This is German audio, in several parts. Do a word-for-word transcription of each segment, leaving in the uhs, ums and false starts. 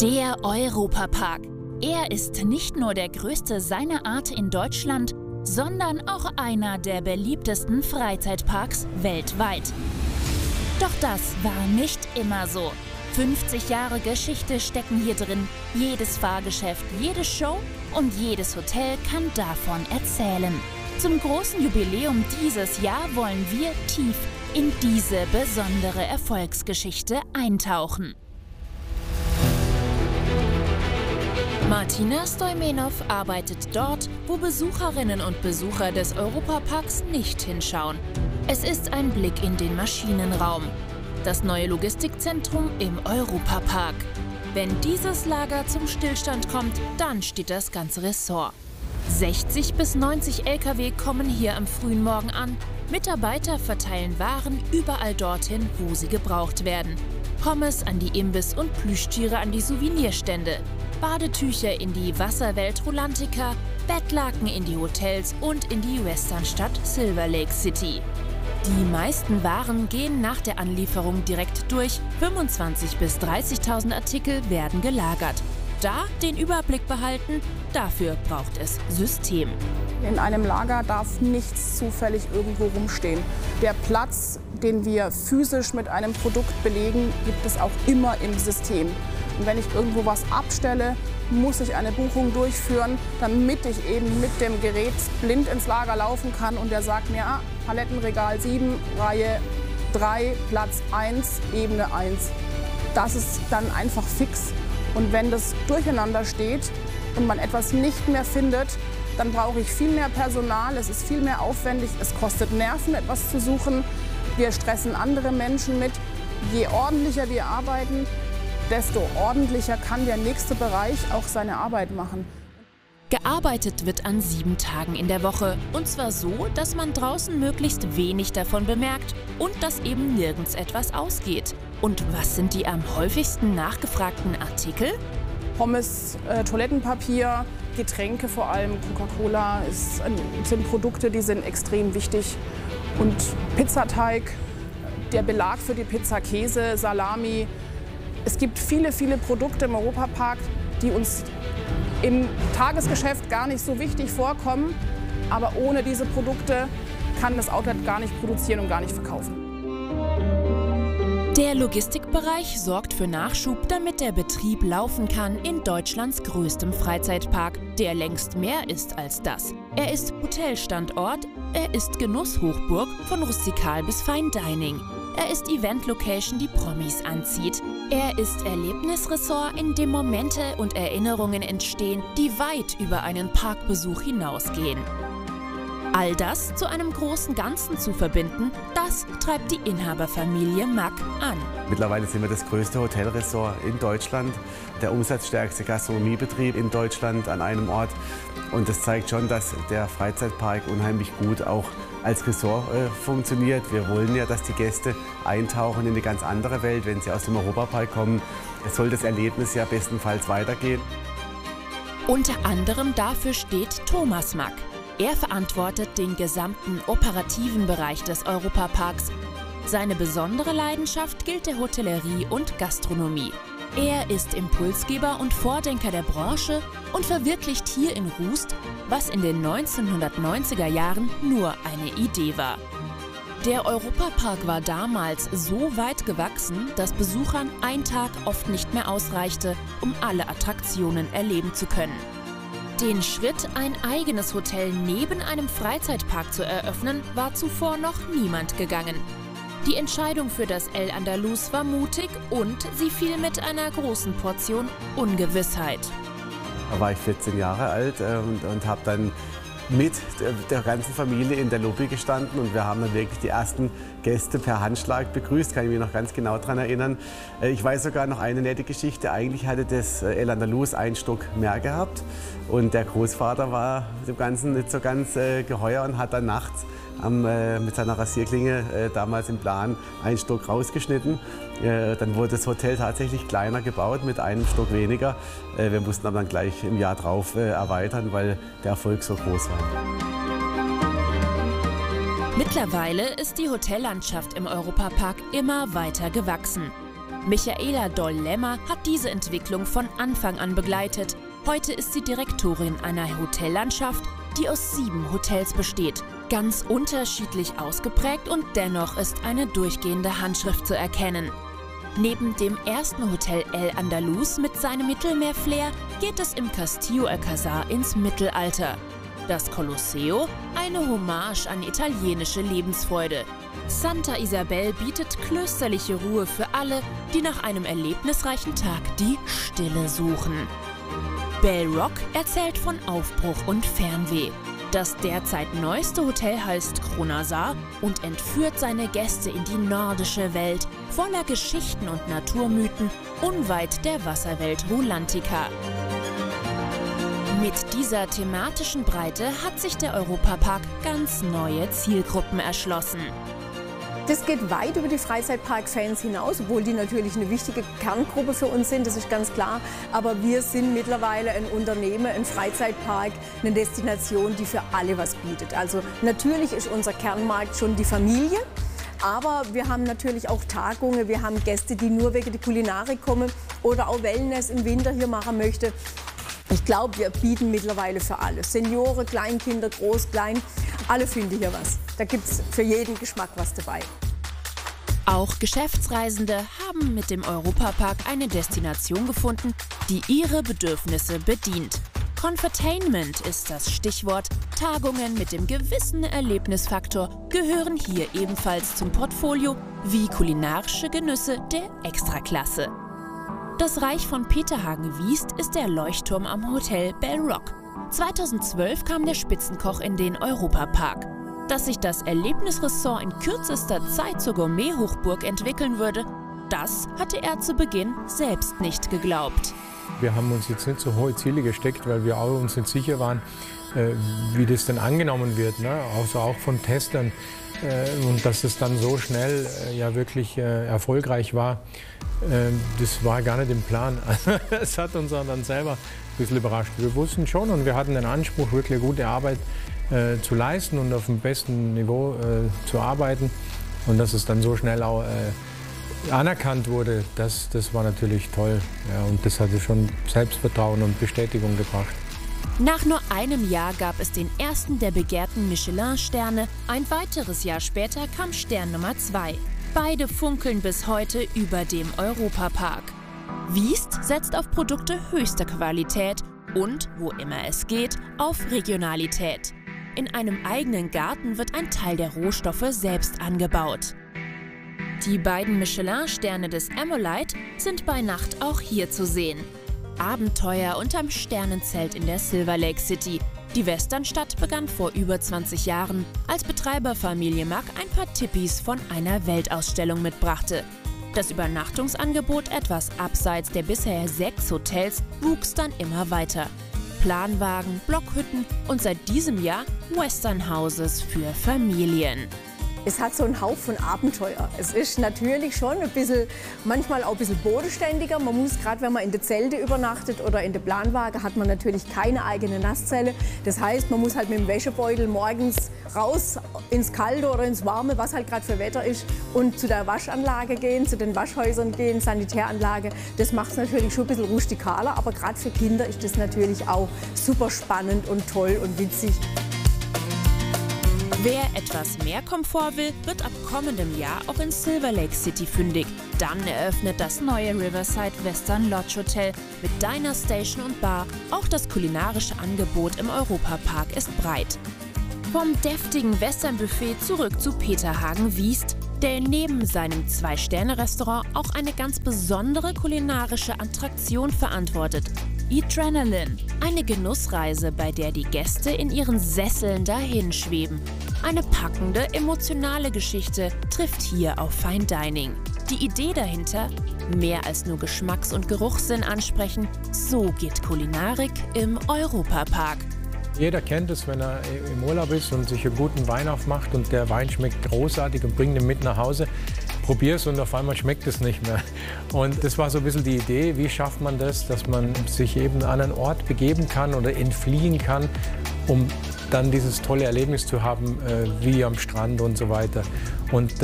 Der Europapark. Er ist nicht nur der größte seiner Art in Deutschland, sondern auch einer der beliebtesten Freizeitparks weltweit. Doch das war nicht immer so. fünfzig Jahre Geschichte stecken hier drin. Jedes Fahrgeschäft, jede Show und jedes Hotel kann davon erzählen. Zum großen Jubiläum dieses Jahr wollen wir tief in diese besondere Erfolgsgeschichte eintauchen. Martina Stoimenov arbeitet dort, wo Besucherinnen und Besucher des Europaparks nicht hinschauen. Es ist ein Blick in den Maschinenraum. Das neue Logistikzentrum im Europapark. Wenn dieses Lager zum Stillstand kommt, dann steht das ganze Ressort. sechzig bis neunzig L K W kommen hier am frühen Morgen an. Mitarbeiter verteilen Waren überall dorthin, wo sie gebraucht werden. Pommes an die Imbiss- und Plüschtiere an die Souvenirstände. Badetücher in die Wasserwelt Rulantica, Bettlaken in die Hotels und in die Westernstadt Silver Lake City. Die meisten Waren gehen nach der Anlieferung direkt durch. fünfundzwanzigtausend bis dreißigtausend Artikel werden gelagert. Da den Überblick behalten, dafür braucht es System. In einem Lager darf nichts zufällig irgendwo rumstehen. Der Platz, den wir physisch mit einem Produkt belegen, gibt es auch immer im System. Und wenn ich irgendwo was abstelle, muss ich eine Buchung durchführen, damit ich eben mit dem Gerät blind ins Lager laufen kann und der sagt mir, ah, Palettenregal sieben, Reihe drei, Platz eins, Ebene eins. Das ist dann einfach fix. Und wenn das durcheinander steht und man etwas nicht mehr findet, dann brauche ich viel mehr Personal, es ist viel mehr aufwendig, es kostet Nerven, etwas zu suchen. Wir stressen andere Menschen mit. Je ordentlicher wir arbeiten, desto ordentlicher kann der nächste Bereich auch seine Arbeit machen. Gearbeitet wird an sieben Tagen in der Woche. Und zwar so, dass man draußen möglichst wenig davon bemerkt und dass eben nirgends etwas ausgeht. Und was sind die am häufigsten nachgefragten Artikel? Pommes, äh, Toilettenpapier, Getränke vor allem, Coca-Cola ist, äh, sind Produkte, die sind extrem wichtig. Und Pizzateig, der Belag für die Pizza, Käse, Salami. Es gibt viele, viele Produkte im Europapark, die uns im Tagesgeschäft gar nicht so wichtig vorkommen. Aber ohne diese Produkte kann das Outlet gar nicht produzieren und gar nicht verkaufen. Der Logistikbereich sorgt für Nachschub, damit der Betrieb laufen kann in Deutschlands größtem Freizeitpark, der längst mehr ist als das. Er ist Hotelstandort, er ist Genusshochburg von rustikal bis Fine Dining. Er ist Event-Location, die Promis anzieht. Er ist Erlebnisressort, in dem Momente und Erinnerungen entstehen, die weit über einen Parkbesuch hinausgehen. All das zu einem großen Ganzen zu verbinden, das treibt die Inhaberfamilie Mack an. Mittlerweile sind wir das größte Hotelressort in Deutschland, der umsatzstärkste Gastronomiebetrieb in Deutschland an einem Ort. Und das zeigt schon, dass der Freizeitpark unheimlich gut auch als Ressort äh, funktioniert. Wir wollen ja, dass die Gäste eintauchen in eine ganz andere Welt, wenn sie aus dem Europapark kommen. Es soll das Erlebnis ja bestenfalls weitergehen. Unter anderem dafür steht Thomas Mack. Er verantwortet den gesamten operativen Bereich des Europaparks. Seine besondere Leidenschaft gilt der Hotellerie und Gastronomie. Er ist Impulsgeber und Vordenker der Branche und verwirklicht hier in Rust, was in den neunzehnhundertneunziger Jahren nur eine Idee war. Der Europapark war damals so weit gewachsen, dass Besuchern ein Tag oft nicht mehr ausreichte, um alle Attraktionen erleben zu können. Den Schritt, ein eigenes Hotel neben einem Freizeitpark zu eröffnen, war zuvor noch niemand gegangen. Die Entscheidung für das El Andalus war mutig und sie fiel mit einer großen Portion Ungewissheit. Da war ich vierzehn Jahre alt und, und habe dann mit der ganzen Familie in der Lobby gestanden und wir haben dann wirklich die ersten Gäste per Handschlag begrüßt, kann ich mich noch ganz genau daran erinnern. Ich weiß sogar noch eine nette Geschichte, eigentlich hatte das El Andalus einen Stock mehr gehabt und der Großvater war dem Ganzen nicht so ganz äh, geheuer und hat dann nachts am, äh, mit seiner Rasierklinge äh, damals im Plan einen Stock rausgeschnitten. Äh, dann wurde das Hotel tatsächlich kleiner gebaut mit einem Stock weniger. Äh, wir mussten aber dann gleich im Jahr drauf äh, erweitern, weil der Erfolg so groß war. Mittlerweile ist die Hotellandschaft im Europapark immer weiter gewachsen. Michaela Doll-Lemmer hat diese Entwicklung von Anfang an begleitet. Heute ist sie Direktorin einer Hotellandschaft, die aus sieben Hotels besteht. Ganz unterschiedlich ausgeprägt und dennoch ist eine durchgehende Handschrift zu erkennen. Neben dem ersten Hotel El Andalus mit seinem Mittelmeer-Flair geht es im Castillo Alcázar ins Mittelalter. Das Colosseo, eine Hommage an italienische Lebensfreude. Santa Isabel bietet klösterliche Ruhe für alle, die nach einem erlebnisreichen Tag die Stille suchen. Bell Rock erzählt von Aufbruch und Fernweh. Das derzeit neueste Hotel heißt Kronasar und entführt seine Gäste in die nordische Welt, voller Geschichten und Naturmythen, unweit der Wasserwelt Rulantica. Mit dieser thematischen Breite hat sich der Europapark ganz neue Zielgruppen erschlossen. Das geht weit über die Freizeitpark-Fans hinaus, obwohl die natürlich eine wichtige Kerngruppe für uns sind, das ist ganz klar. Aber wir sind mittlerweile ein Unternehmen, ein Freizeitpark, eine Destination, die für alle was bietet. Also natürlich ist unser Kernmarkt schon die Familie, aber wir haben natürlich auch Tagungen, wir haben Gäste, die nur wegen der Kulinarik kommen oder auch Wellness im Winter hier machen möchte. Ich glaube, wir bieten mittlerweile für alle. Senioren, Kleinkinder, groß, klein, alle finden hier was. Da gibt es für jeden Geschmack was dabei. Auch Geschäftsreisende haben mit dem Europapark eine Destination gefunden, die ihre Bedürfnisse bedient. Comfortainment ist das Stichwort. Tagungen mit dem gewissen Erlebnisfaktor gehören hier ebenfalls zum Portfolio wie kulinarische Genüsse der Extraklasse. Das Reich von Peter Hagen-Wiest ist der Leuchtturm am Hotel Bell Rock. zweitausendzwölf kam der Spitzenkoch in den Europapark. Dass sich das Erlebnisressort in kürzester Zeit zur Gourmet-Hochburg entwickeln würde, das hatte er zu Beginn selbst nicht geglaubt. Wir haben uns jetzt nicht so hohe Ziele gesteckt, weil wir auch uns nicht sicher waren, äh, wie das denn angenommen wird, ne? Also auch von Testern. Äh, und dass es dann so schnell äh, ja wirklich äh, erfolgreich war, äh, das war gar nicht im Plan. Es hat uns dann selber ein bisschen überrascht. Wir wussten schon und wir hatten den Anspruch, wirklich gute Arbeit äh, zu leisten und auf dem besten Niveau äh, zu arbeiten. Und dass es dann so schnell auch äh, anerkannt wurde, das, das war natürlich toll. Ja, und das hatte schon Selbstvertrauen und Bestätigung gebracht. Nach nur einem Jahr gab es den ersten der begehrten Michelin-Sterne. Ein weiteres Jahr später kam Stern Nummer zwei. Beide funkeln bis heute über dem Europapark. Wiest setzt auf Produkte höchster Qualität und, wo immer es geht, auf Regionalität. In einem eigenen Garten wird ein Teil der Rohstoffe selbst angebaut. Die beiden Michelin-Sterne des Emolite sind bei Nacht auch hier zu sehen. Abenteuer unterm Sternenzelt in der Silver Lake City. Die Westernstadt begann vor über zwanzig Jahren, als Betreiberfamilie Mack ein paar Tippis von einer Weltausstellung mitbrachte. Das Übernachtungsangebot etwas abseits der bisher sechs Hotels wuchs dann immer weiter. Planwagen, Blockhütten und seit diesem Jahr Western Houses für Familien. Es hat so einen Hauch von Abenteuer. Es ist natürlich schon ein bisschen, manchmal auch ein bisschen bodenständiger. Man muss, gerade wenn man in der Zelte übernachtet oder in der Planwagen, hat man natürlich keine eigene Nasszelle. Das heißt, man muss halt mit dem Wäschebeutel morgens raus ins Kalte oder ins Warme, was halt gerade für Wetter ist, und zu der Waschanlage gehen, zu den Waschhäusern gehen, Sanitäranlage. Das macht es natürlich schon ein bisschen rustikaler, aber gerade für Kinder ist das natürlich auch super spannend und toll und witzig. Wer etwas mehr Komfort will, wird ab kommendem Jahr auch in Silver Lake City fündig. Dann eröffnet das neue Riverside Western Lodge Hotel mit Diner Station und Bar. Auch das kulinarische Angebot im Europapark ist breit. Vom deftigen Western-Buffet zurück zu Peter Hagen-Wiest, der neben seinem Zwei-Sterne-Restaurant auch eine ganz besondere kulinarische Attraktion verantwortet. Adrenaline, eine Genussreise, bei der die Gäste in ihren Sesseln dahinschweben. Eine packende, emotionale Geschichte trifft hier auf Fine Dining. Die Idee dahinter? Mehr als nur Geschmacks- und Geruchssinn ansprechen, so geht Kulinarik im Europapark. Jeder kennt es, wenn er im Urlaub ist und sich einen guten Wein aufmacht und der Wein schmeckt großartig und bringt ihn mit nach Hause. Probier's und auf einmal schmeckt es nicht mehr. Und das war so ein bisschen die Idee, wie schafft man das, dass man sich eben an einen Ort begeben kann oder entfliehen kann, um dann dieses tolle Erlebnis zu haben, äh, wie am Strand und so weiter. Und das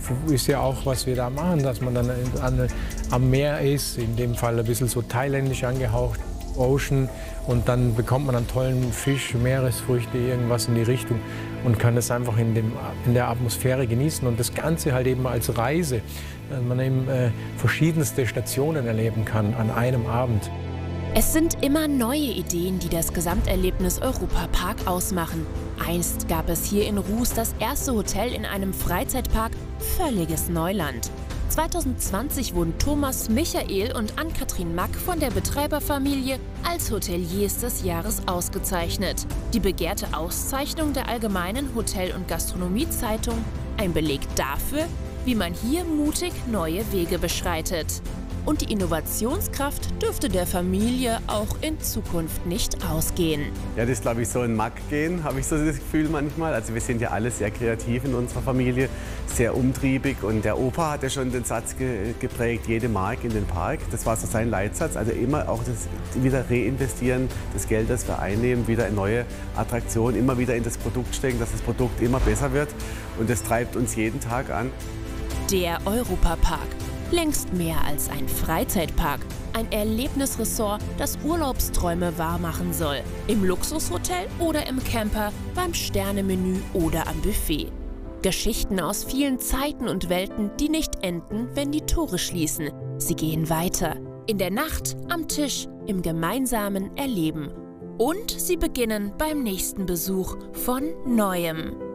ist ja auch, was wir da machen, dass man dann an, am Meer ist, in dem Fall ein bisschen so thailändisch angehaucht, Ocean, und dann bekommt man einen tollen Fisch, Meeresfrüchte, irgendwas in die Richtung und kann das einfach in, dem, in der Atmosphäre genießen und das Ganze halt eben als Reise, dass man eben äh, verschiedenste Stationen erleben kann an einem Abend. Es sind immer neue Ideen, die das Gesamterlebnis Europa-Park ausmachen. Einst gab es hier in Ruß das erste Hotel in einem Freizeitpark, völliges Neuland. zweitausendzwanzig wurden Thomas, Michael und Ann-Kathrin Mack von der Betreiberfamilie als Hoteliers des Jahres ausgezeichnet. Die begehrte Auszeichnung der Allgemeinen Hotel- und Gastronomiezeitung, ein Beleg dafür, wie man hier mutig neue Wege beschreitet. Und die Innovationskraft dürfte der Familie auch in Zukunft nicht ausgehen. Ja, das ist, glaube ich, so ein Mack-Gen, habe ich so das Gefühl manchmal. Also wir sind ja alle sehr kreativ in unserer Familie, sehr umtriebig. Und der Opa hat ja schon den Satz ge geprägt, jede Mark in den Park. Das war so sein Leitsatz. Also immer auch das wieder reinvestieren, das Geld, das wir einnehmen, wieder in neue Attraktionen, immer wieder in das Produkt stecken, dass das Produkt immer besser wird. Und das treibt uns jeden Tag an. Der Europa-Park. Längst mehr als ein Freizeitpark, ein Erlebnisressort, das Urlaubsträume wahrmachen soll. Im Luxushotel oder im Camper, beim Sternemenü oder am Buffet. Geschichten aus vielen Zeiten und Welten, die nicht enden, wenn die Tore schließen. Sie gehen weiter. In der Nacht, am Tisch, im gemeinsamen Erleben. Und sie beginnen beim nächsten Besuch von Neuem.